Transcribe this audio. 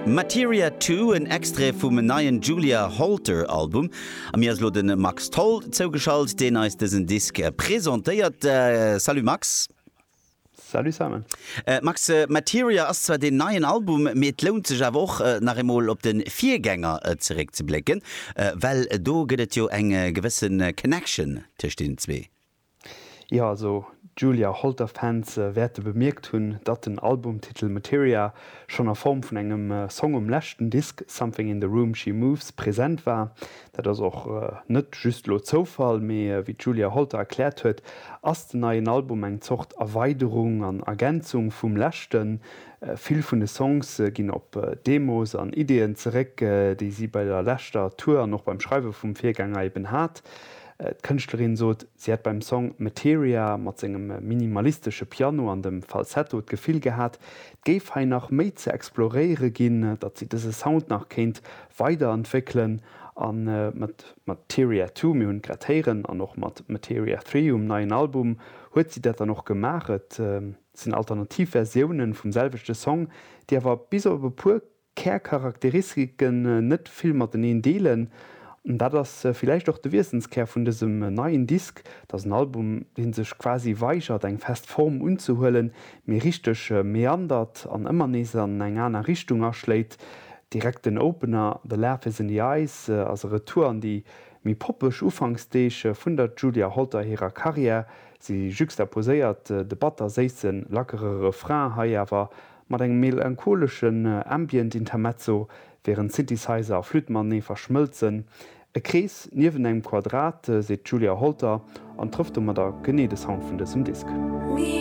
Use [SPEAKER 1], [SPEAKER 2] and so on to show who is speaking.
[SPEAKER 1] Materia 2 en Extre vum neien Julia Holter Album. Am mir lo den Max Toll zougeschalt, den als dessen Disk präsentéiert. Salut Max.
[SPEAKER 2] Salut Simon.
[SPEAKER 1] Max, Materia ass zwar den neien Album met lohnt sech a woch nach emol op den Viergänger zerek ze blicken, well do gëtt jo eng gewissen Connection tech den zwee.
[SPEAKER 2] Ja, also Julia Holter-Fans werden bemerkt hunn, dat den Albumtitel Materia schon a Form vun engem Song lächten Disk Something in the Room She Moves präsent war. Dat ass auch net just lo zofall méi wie Julia Holter erklärt huet, ass den neien Album eng zocht Erweiterung an Ergänzung vum Lächten. Vill vun de Songs ginn op Demos an Ideen zerek, déi sie bei der Lächter Tour noch beim Schreibe vum Viergänger eben hat. Künstlerin sot, sie hat beim Song Materia mat engem minimalistische Piano an dem Falsetto d Gefühl gehabt, géif ha nach méi ze exploréiere ginn, dat sie dese Sound nach kennt weiterentwickeln an mat Materia 2 mi hunn Kriterien an noch mat Materia 3 neuen Album huet sie dat noch gemacht. Sind Alternativversionen vum selvechte Song, die awer bis op pur Charakteristiken net viel mat den deelen. Und da das vielleicht auch der Wissenskehr von diesem neuen Disk, das ein Album, den sich quasi weigert, eine feste Form umzuhüllen, mir richtig meandert, an immer nicht an eine andere Richtung erschlägt, direkt den Opener, The Laugh is in the Eyes, also Retour an die mi poppisch Ufangsstage von der Julia Holter ihrer Karriere. Sie juxtaposiert Debatter 16 lockere Refrain, aber mit einem melancholischen Ambient-Intermezzo, während Synthesizer a Flütmann verschmilzen. E Kreis niewen engem Quadrat seet Julia Holter an trifft mat der genede Sound vun dessem Disk.